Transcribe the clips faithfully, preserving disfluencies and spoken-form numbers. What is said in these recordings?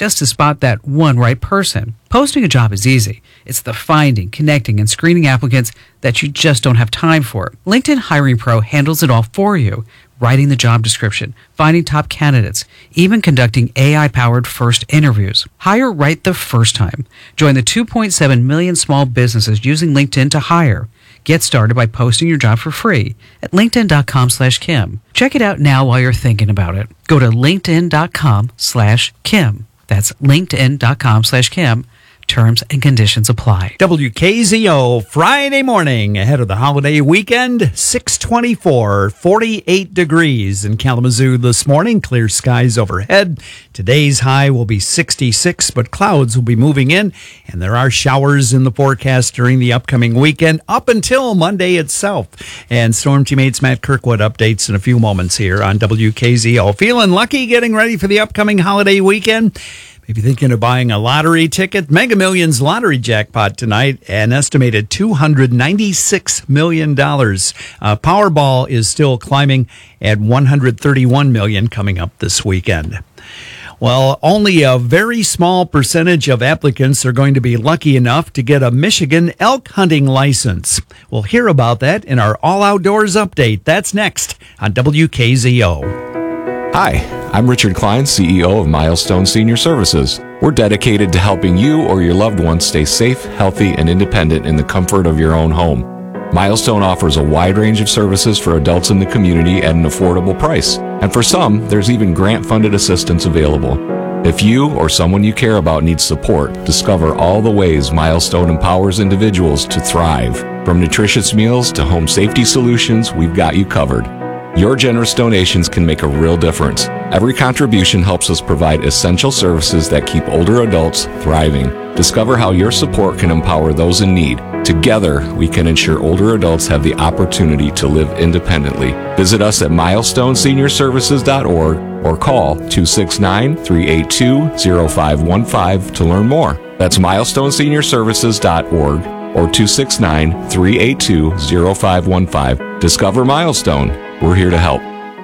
just to spot that one right person. Posting a job is easy. It's the finding, connecting, and screening applicants that you just don't have time for. LinkedIn Hiring Pro handles it all for you. Writing the job description, finding top candidates, even conducting A I-powered first interviews. Hire right the first time. Join the two point seven million small businesses using LinkedIn to hire. Get started by posting your job for free at linkedin.com slash Kim. Check it out now while you're thinking about it. Go to linkedin.com slash Kim. That's linkedin.com slash Kim. Terms and conditions apply. W K Z O, Friday morning, ahead of the holiday weekend, six twenty-four, forty-eight degrees in Kalamazoo this morning. Clear skies overhead. Today's high will be sixty-six, but clouds will be moving in, and there are showers in the forecast during the upcoming weekend up until Monday itself. And Storm Teammates Matt Kirkwood updates in a few moments here on W K Z O. Feeling lucky getting ready for the upcoming holiday weekend? Maybe thinking of buying a lottery ticket. Mega Millions lottery jackpot tonight, an estimated two hundred ninety-six million dollars. Uh, Powerball is still climbing at one hundred thirty-one million dollars coming up this weekend. Well, only a very small percentage of applicants are going to be lucky enough to get a Michigan elk hunting license. We'll hear about that in our All Outdoors update. That's next on W K Z O. Hi, I'm Richard Klein, C E O of Milestone Senior Services. We're dedicated to helping you or your loved ones stay safe, healthy, and independent in the comfort of your own home. Milestone offers a wide range of services for adults in the community at an affordable price. And for some, there's even grant-funded assistance available. If you or someone you care about needs support, discover all the ways Milestone empowers individuals to thrive. From nutritious meals to home safety solutions, we've got you covered. Your generous donations can make a real difference. Every contribution helps us provide essential services that keep older adults thriving. Discover how your support can empower those in need. Together, we can ensure older adults have the opportunity to live independently. Visit us at milestone senior services dot org or call two six nine, three eight two, zero five one five to learn more. That's milestone senior services dot org or two six nine, three eight two, zero five one five. Discover Milestone. We're here to help.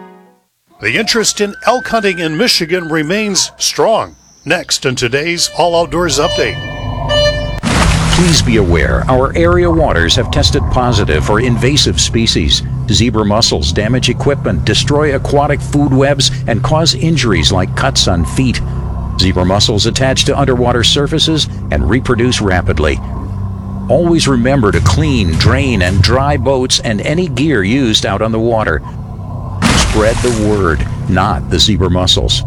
The interest in elk hunting in Michigan remains strong. Next in today's All Outdoors Update. Please be aware our area waters have tested positive for invasive species. Zebra mussels damage equipment, destroy aquatic food webs, and cause injuries like cuts on feet. Zebra mussels attach to underwater surfaces and reproduce rapidly. Always remember to clean, drain, and dry boats and any gear used out on the water. Spread the word, not the zebra mussels.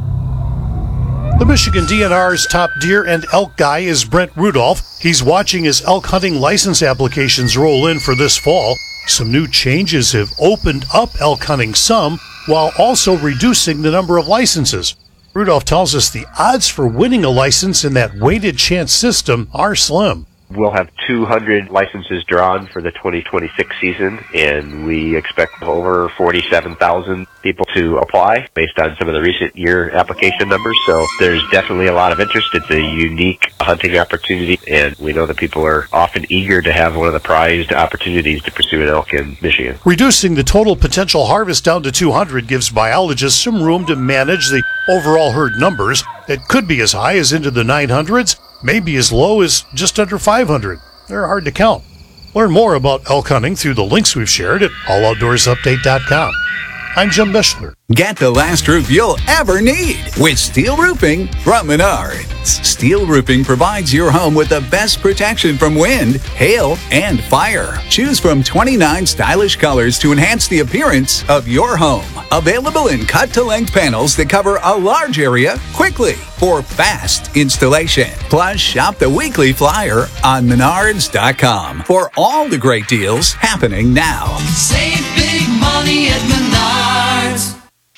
The Michigan D N R's top deer and elk guy is Brent Rudolph. He's watching his elk hunting license applications roll in for this fall. Some new changes have opened up elk hunting some, while also reducing the number of licenses. Rudolph tells us the odds for winning a license in that weighted chance system are slim. We'll have two hundred licenses drawn for the twenty twenty-six season, and we expect over forty-seven thousand people to apply based on some of the recent year application numbers. So there's definitely a lot of interest. It's a unique hunting opportunity, and we know that people are often eager to have one of the prized opportunities to pursue an elk in Michigan. Reducing the total potential harvest down to two hundred gives biologists some room to manage the overall herd numbers that could be as high as into the nine hundreds. Maybe as low as just under five hundred. They're hard to count. Learn more about elk hunting through the links we've shared at all outdoors update dot com. I'm Jim Bischler. Get the last roof you'll ever need with Steel Roofing from Menards. Steel Roofing provides your home with the best protection from wind, hail, and fire. Choose from twenty-nine stylish colors to enhance the appearance of your home. Available in cut-to-length panels that cover a large area quickly for fast installation. Plus, shop the weekly flyer on menards dot com for all the great deals happening now. Save big money at Menards.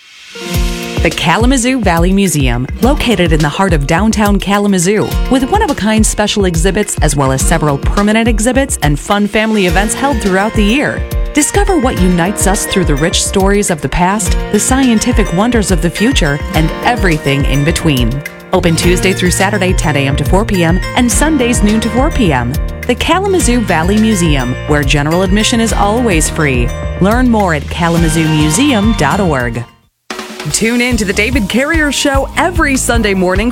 The Kalamazoo Valley Museum, located in the heart of downtown Kalamazoo, with one-of-a-kind special exhibits as well as several permanent exhibits and fun family events held throughout the year. Discover what unites us through the rich stories of the past, the scientific wonders of the future, and everything in between. Open Tuesday through Saturday, ten a.m. to four p.m., and Sundays, noon to four p.m. The Kalamazoo Valley Museum, where general admission is always free. Learn more at kalamazoo museum dot org. Tune in to the David Carrier Show every Sunday morning